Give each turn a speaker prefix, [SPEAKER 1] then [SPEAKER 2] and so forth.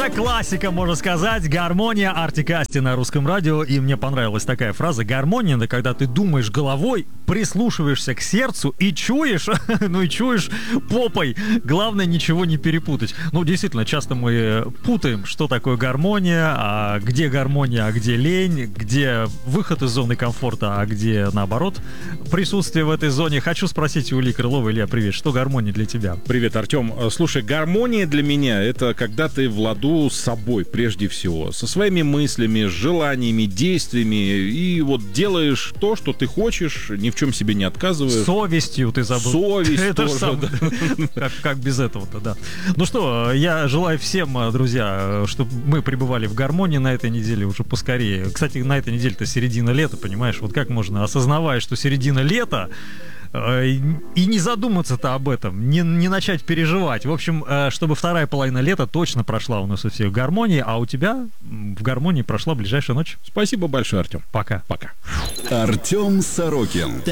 [SPEAKER 1] Уже классика, можно сказать. Гармония, Артик Асти на русском радио. И мне понравилась такая фраза. Гармония — это когда ты думаешь головой, прислушиваешься к сердцу и чуешь, ну и чуешь попой. Главное, ничего не перепутать. Ну, действительно, часто мы путаем, что такое гармония, а где лень, где выход из зоны комфорта, а где, наоборот, присутствие в этой зоне. Хочу спросить у Ильи Крылова. Илья, привет. Что гармония для тебя?
[SPEAKER 2] Привет, Артем. Слушай, гармония для меня — это когда ты в ладу с собой, прежде всего, со своими мыслями, желаниями, действиями, и вот делаешь то, что ты хочешь, ни в чем себе не отказываешь.
[SPEAKER 1] Совестью ты забыл.
[SPEAKER 2] Совесть
[SPEAKER 1] это
[SPEAKER 2] тоже,
[SPEAKER 1] да. Как без этого-то, да. Ну что, я желаю всем, друзья, чтобы мы пребывали в гармонии на этой неделе уже поскорее. Кстати, на этой неделе-то середина лета, понимаешь? Вот как можно, осознавая, что середина лета, и не задуматься-то об этом, не начать переживать. В общем, чтобы вторая половина лета точно прошла у нас у всех в гармонии, а у тебя в гармонии прошла ближайшая ночь.
[SPEAKER 2] Спасибо большое, Артем.
[SPEAKER 1] Пока.
[SPEAKER 2] Пока.
[SPEAKER 3] Артем Сорокин.